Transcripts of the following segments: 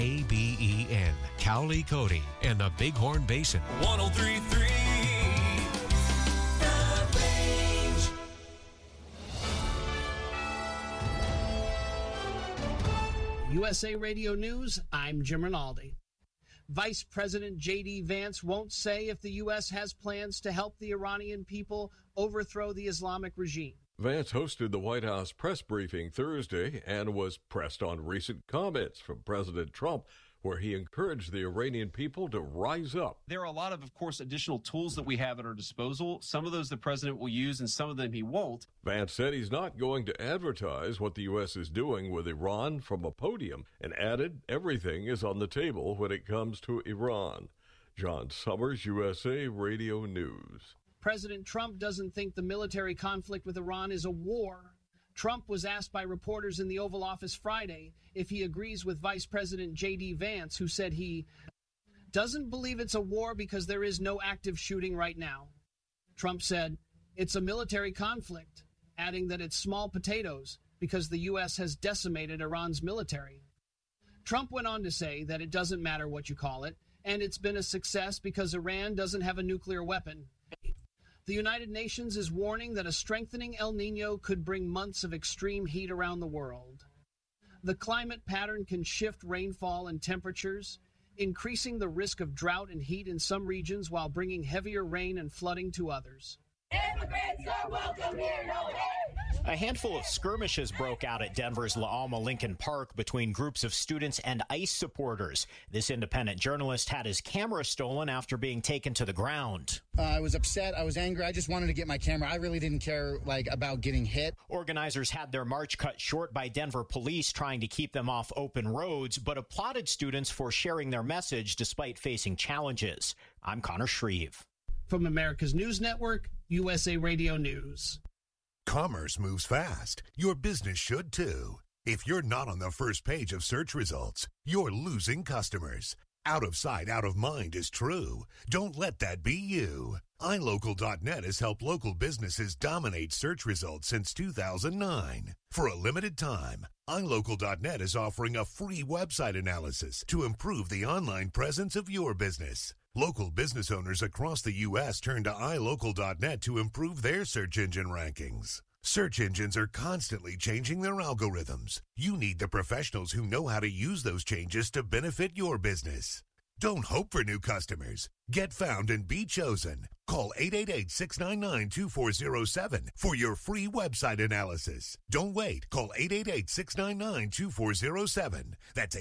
KBEN, Cowley, Cody, and the Bighorn Basin. 103.3 USA Radio News, I'm Jim Rinaldi. Vice President J.D. Vance won't say if the U.S. has plans to help the Iranian people overthrow the Islamic regime. Vance hosted the White House press briefing Thursday and was pressed on recent comments from President Trump, where he encouraged the Iranian people to rise up. There are a lot of course, additional tools that we have at our disposal. Some of those the president will use and some of them he won't. Vance said he's not going to advertise what the U.S. is doing with Iran from a podium and added everything is on the table when it comes to Iran. John Summers, USA Radio News. President Trump doesn't think the military conflict with Iran is a war. Trump was asked by reporters in the Oval Office Friday if he agrees with Vice President J.D. Vance, who said he doesn't believe it's a war because there is no active shooting right now. Trump said, it's a military conflict, adding that it's small potatoes because the U.S. has decimated Iran's military. Trump went on to say that it doesn't matter what you call it, and it's been a success because Iran doesn't have a nuclear weapon. The United Nations is warning that a strengthening El Nino could bring months of extreme heat around the world. The climate pattern can shift rainfall and temperatures, increasing the risk of drought and heat in some regions while bringing heavier rain and flooding to others. Immigrants are welcome here, no hate. A handful of skirmishes broke out at Denver's La Alma Lincoln Park between groups of students and ICE supporters. This independent journalist had his camera stolen after being taken to the ground. I was upset. I was angry. I just wanted to get my camera. I really didn't care about getting hit. Organizers had their march cut short by Denver police trying to keep them off open roads, but applauded students for sharing their message despite facing challenges. I'm Connor Shreve. From America's News Network, USA Radio News. Commerce moves fast. Your business should too. If you're not on the first page of search results, you're losing customers. Out of sight, out of mind is true. Don't let that be you. iLocal.net has helped local businesses dominate search results since 2009. For a limited time, iLocal.net is offering a free website analysis to improve the online presence of your business. Local business owners across the U.S. turn to iLocal.net to improve their search engine rankings. Search engines are constantly changing their algorithms. You need the professionals who know how to use those changes to benefit your business. Don't hope for new customers. Get found and be chosen. Call 888-699-2407 for your free website analysis. Don't wait. Call 888-699-2407. That's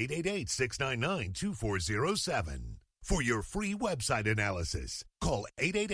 888-699-2407. For your free website analysis, call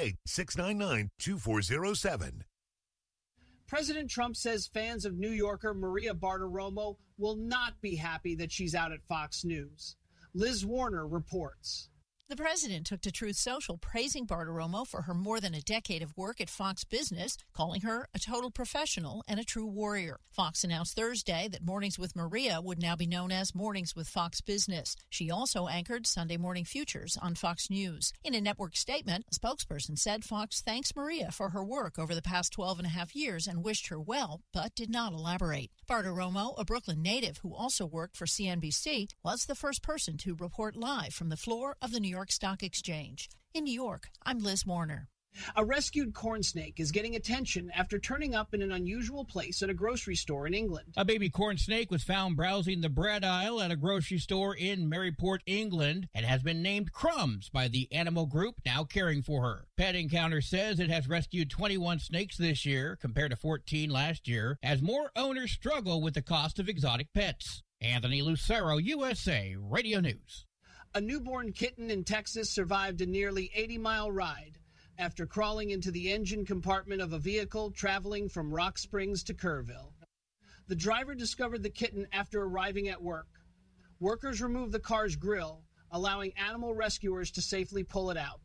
888-699-2407. President Trump says fans of New Yorker Maria Bartiromo will not be happy that she's out at Fox News. Liz Warner reports. The president took to Truth Social praising Bartiromo for her more than a decade of work at Fox Business, calling her a total professional and a true warrior. Fox announced Thursday that Mornings with Maria would now be known as Mornings with Fox Business. She also anchored Sunday Morning Futures on Fox News. In a network statement, a spokesperson said Fox thanks Maria for her work over the past 12 and a half years and wished her well, but did not elaborate. Bartiromo, a Brooklyn native who also worked for CNBC, was the first person to report live from the floor of the New York Stock Exchange. In New York, I'm Liz Warner. A rescued corn snake is getting attention after turning up in an unusual place at a grocery store in England. A baby corn snake was found browsing the bread aisle at a grocery store in Maryport, England, and has been named Crumbs by the animal group now caring for her. Pet Encounter says it has rescued 21 snakes this year, compared to 14 last year, as more owners struggle with the cost of exotic pets. Anthony Lucero, USA Radio News. A newborn kitten in Texas survived a nearly 80-mile ride after crawling into the engine compartment of a vehicle traveling from Rock Springs to Kerrville. The driver discovered the kitten after arriving at work. Workers removed the car's grill, allowing animal rescuers to safely pull it out.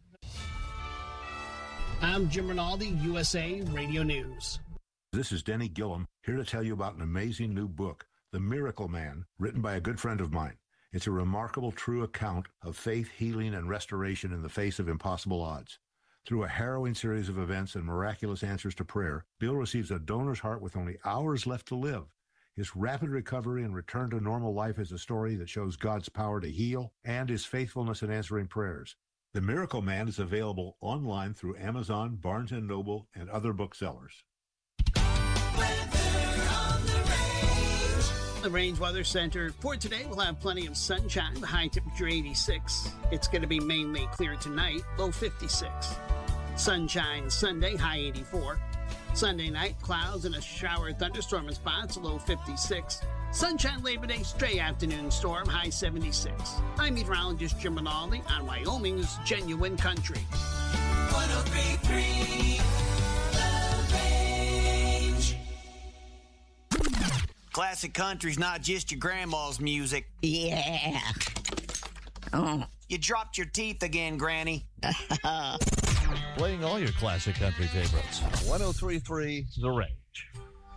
I'm Jim Rinaldi, USA Radio News. This is Denny Gillum, here to tell you about an amazing new book, The Miracle Man, written by a good friend of mine. It's a remarkable, true account of faith, healing, and restoration in the face of impossible odds. Through a harrowing series of events and miraculous answers to prayer, Bill receives a donor's heart with only hours left to live. His rapid recovery and return to normal life is a story that shows God's power to heal and his faithfulness in answering prayers. The Miracle Man is available online through Amazon, Barnes & Noble, and other booksellers. The Range Weather Center for today will have plenty of sunshine, the high temperature 86. It's going to be mainly clear tonight, low 56. Sunshine Sunday, high 84. Sunday night, clouds and a shower thunderstorm in spots, low 56. Sunshine Labor Day, stray afternoon storm, high 76. I'm meteorologist Jim Rinaldi on Wyoming's Genuine Country. 103.3 The Range. Classic country's not just your grandma's music. Yeah. Oh. You dropped your teeth again, Granny. Playing all your classic country favorites. 103.3 The Range.